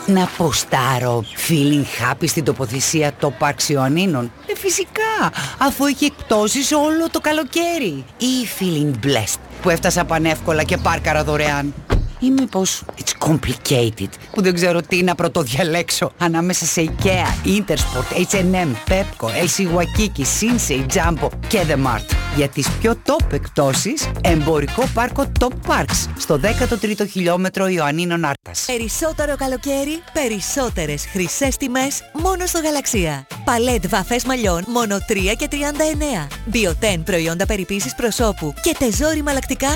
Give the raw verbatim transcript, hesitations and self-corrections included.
Να ποστάρω feeling happy στην τοποθεσία το Parks Ιωαννίνων? Ε, φυσικά, αφού έχει εκπτώσεις όλο το καλοκαίρι. Ή feeling blessed που έφτασα πανεύκολα και πάρκαρα δωρεάν. Ή μήπως it's complicated που δεν ξέρω τι να πρωτοδιαλέξω ανάμεσα σε IKEA, Intersport, έιτς εντ εμ, Pepco, ελ σι Waikiki, Sinsei, Jumbo και The Mart. Για τις πιο top εκπτώσεις, εμπορικό πάρκο Top Parks στο δέκατο τρίτο χιλιόμετρο Ιωαννίνων Άρτας. Περισσότερο καλοκαίρι, περισσότερες χρυσές τιμές μόνο στο Γαλαξία. Παλέτ βαφές μαλλιών μόνο τρία και τριάντα εννέα. Bioten προϊόντα περιποίησης προσώπου και τεζόρι μαλακτικά